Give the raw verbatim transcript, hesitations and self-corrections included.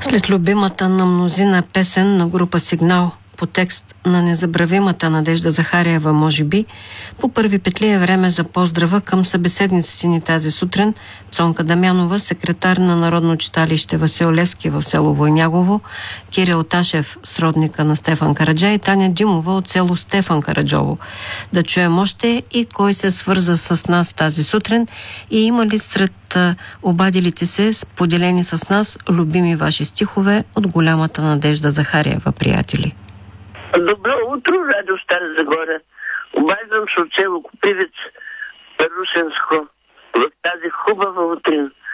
След любимата на мнозина песен на група Сигнал по текст на незабравимата Надежда Захариева, може би, по първи петли е време за поздрава към събеседниците ни тази сутрин: Цонка Дамянова, секретар на Народно читалище Васил Левски в село Войнягово, Кирил Ташев, сродника на Стефан Караджа, и Таня Димова от село Стефан Караджово. Да чуем още и кой се свърза с нас тази сутрин и има ли сред обадилите се споделени с нас любими ваши стихове от голямата Надежда Захариева, приятели. Добро утро, Радо Стара Загора. Обаждам се от село Копивец, Русенско, в тази хубава утрин.